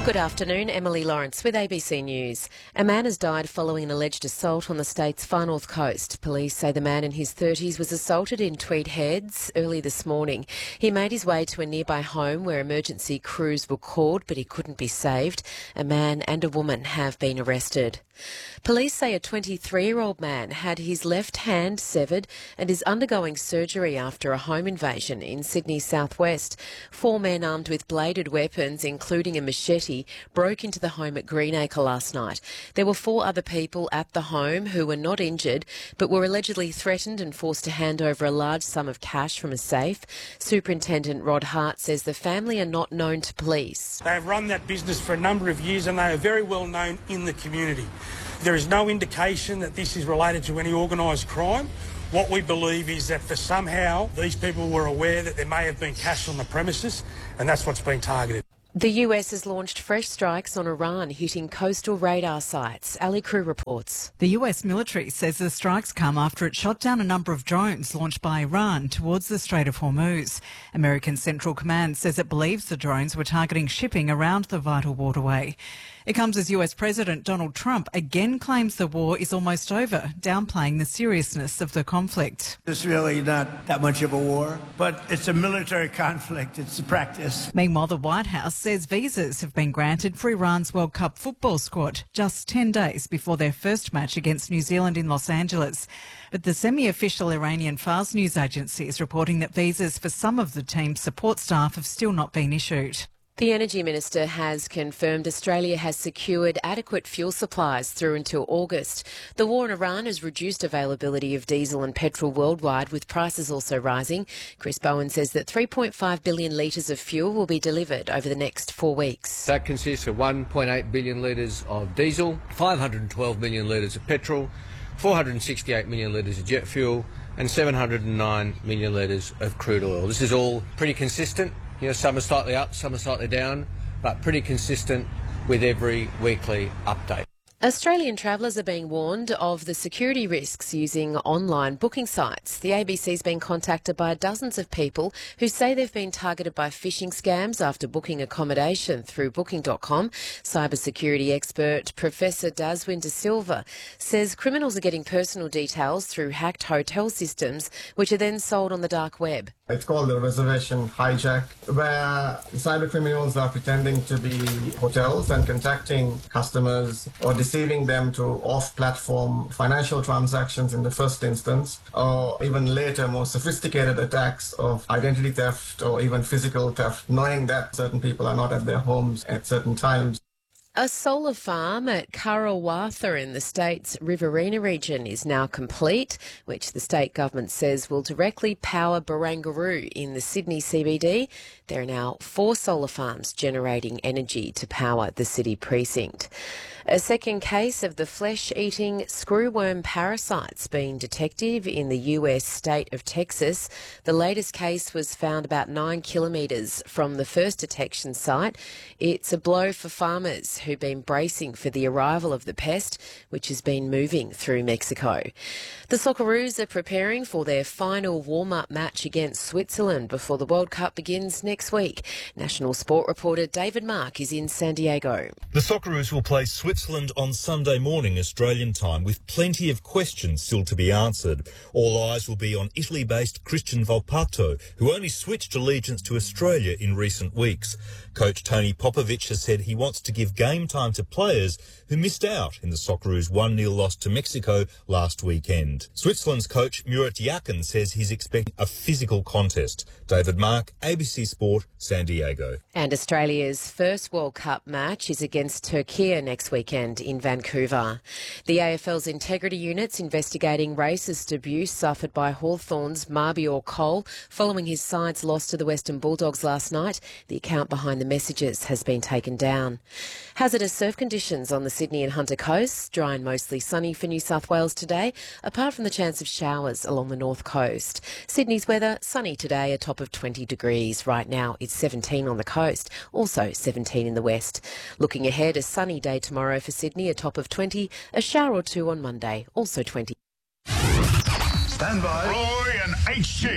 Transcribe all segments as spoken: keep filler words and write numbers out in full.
Good afternoon, Emily Lawrence with A B C News. A man has died following an alleged assault on the state's far north coast. Police say the man in his thirties was assaulted in Tweed Heads early this morning. He made his way to a nearby home where emergency crews were called, but he couldn't be saved. A man and a woman have been arrested. Police say a twenty-three-year-old man had his left hand severed and is undergoing surgery after a home invasion in Sydney's southwest. Four men armed with bladed weapons, including a machete, broke into the home at Greenacre last night. There were four other people at the home who were not injured but were allegedly threatened and forced to hand over a large sum of cash from a safe. Superintendent Rod Hart says the family are not known to police. They have run that business for a number of years and they are very well known in the community. There is no indication that this is related to any organised crime. What we believe is that for somehow these people were aware that there may have been cash on the premises, and that's what's been targeted. The U S has launched fresh strikes on Iran, hitting coastal radar sites. Ali Crew reports. The U S military says the strikes come after it shot down a number of drones launched by Iran towards the Strait of Hormuz. American Central Command says it believes the drones were targeting shipping around the vital waterway. It comes as U S President Donald Trump again claims the war is almost over, downplaying the seriousness of the conflict. It's really not that much of a war, but it's a military conflict. It's a practice. Meanwhile, the White House says visas have been granted for Iran's World Cup football squad just ten days before their first match against New Zealand in Los Angeles. But the semi-official Iranian Fars news agency is reporting that visas for some of the team's support staff have still not been issued. The Energy Minister has confirmed Australia has secured adequate fuel supplies through until August. The war in Iran has reduced availability of diesel and petrol worldwide, with prices also rising. Chris Bowen says that three point five billion litres of fuel will be delivered over the next four weeks. That consists of one point eight billion litres of diesel, five hundred twelve million litres of petrol, four hundred sixty-eight million litres of jet fuel and seven hundred nine million litres of crude oil. This is all pretty consistent. You know, some are slightly up, some are slightly down, but pretty consistent with every weekly update. Australian travellers are being warned of the security risks using online booking sites. The A B C's been contacted by dozens of people who say they've been targeted by phishing scams after booking accommodation through booking dot com. Cybersecurity expert Professor Daswin De Silva says criminals are getting personal details through hacked hotel systems, which are then sold on the dark web. It's called the reservation hijack, where cyber criminals are pretending to be hotels and contacting customers or deceiving them to off-platform financial transactions in the first instance, or even later more sophisticated attacks of identity theft or even physical theft, knowing that certain people are not at their homes at certain times. A solar farm at Karawatha in the state's Riverina region is now complete, which the state government says will directly power Barangaroo in the Sydney C B D. There are now four solar farms generating energy to power the city precinct. A second case of the flesh-eating screwworm parasites being detected in the U S state of Texas. The latest case was found about nine kilometres from the first detection site. It's a blow for farmers who've been bracing for the arrival of the pest, which has been moving through Mexico. The Socceroos are preparing for their final warm-up match against Switzerland before the World Cup begins next week. National Sport reporter David Mark is in San Diego. The Socceroos will play Switzerland on Sunday morning Australian time, with plenty of questions still to be answered. All eyes will be on Italy-based Christian Volpato, who only switched allegiance to Australia in recent weeks. Coach Tony Popovic has said he wants to give game time to players who missed out in the Socceroos' one nil loss to Mexico last weekend. Switzerland's coach Murat Yakin says he's expecting a physical contest. David Mark, A B C Sport, San Diego. And Australia's first World Cup match is against Turkey next weekend in Vancouver. The A F L's integrity unit's investigating racist abuse suffered by Hawthorn's Marbior Cole following his side's loss to the Western Bulldogs last night. The account behind the messages has been taken down. Hazardous surf conditions on the Sydney and Hunter coasts. Dry and mostly sunny for New South Wales today, apart from the chance of showers along the north coast. Sydney's weather, sunny today, a top of twenty degrees. Right now it's seventeen on the coast, also seventeen in the west. Looking ahead, a sunny day tomorrow for Sydney, a top of twenty, a shower or two on Monday, also twenty. Stand by. Roy and H G.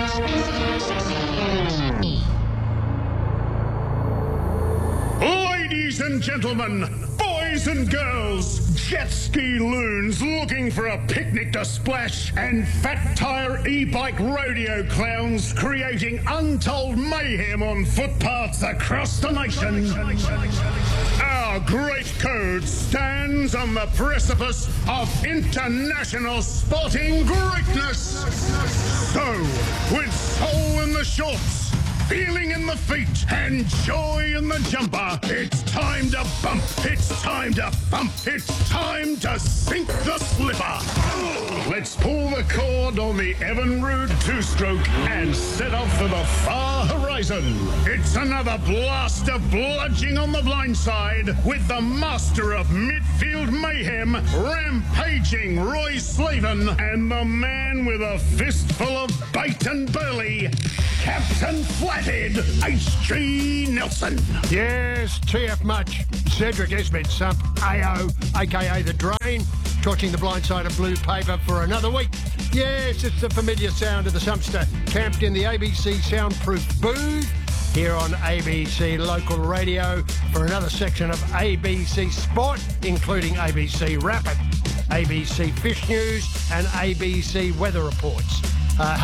Ladies Ladies and gentlemen, boys and girls, jet ski loons looking for a picnic to splash, and fat tyre e-bike rodeo clowns creating untold mayhem on footpaths across the nation. Our great code stands on the precipice of international sporting greatness. So, with soul in the shorts, feeling in the feet, and joy in the jumper, it's time to bump, it's time to bump, it's time to sink the slipper. Let's pull the cord on the Evinrude two-stroke and set off for the far horizon. It's another blast of bludging on the blind side with the master of midfield mayhem, rampaging Roy Slavin, and the man with a fistful of bait and burley, Captain Flathead H G Nelson. Yes, T F much. Cedric Esmed Sump, A O, a k a The Drain, torching the blind side of blue paper for another week. Yes, it's the familiar sound of the Sumpster, camped in the A B C soundproof booth here on A B C Local Radio for another section of A B C Sport, including A B C Rapid, A B C Fish News and A B C Weather Reports. Uh,